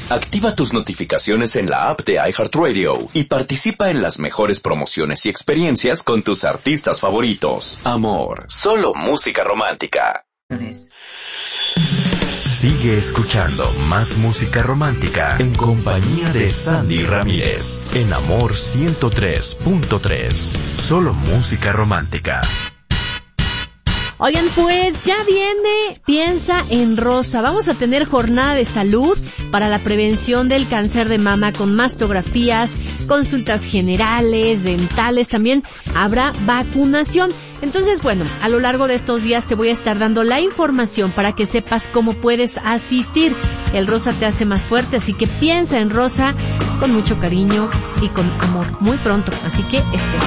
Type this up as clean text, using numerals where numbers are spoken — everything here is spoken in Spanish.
Activa tus notificaciones en la app de iHeartRadio y participa en las mejores promociones y experiencias con tus artistas favoritos. Amor, solo música romántica. Sigue escuchando más música romántica en compañía de Sandy Ramírez en Amor 103.3. Solo música romántica. Oigan, pues ya viene Piensa en Rosa. Vamos a tener jornada de salud para la prevención del cáncer de mama con mastografías, consultas generales, dentales. También habrá vacunación. Entonces, bueno, a lo largo de estos días te voy a estar dando la información para que sepas cómo puedes asistir. El rosa te hace más fuerte, así que piensa en Rosa con mucho cariño y con amor muy pronto. Así que espera.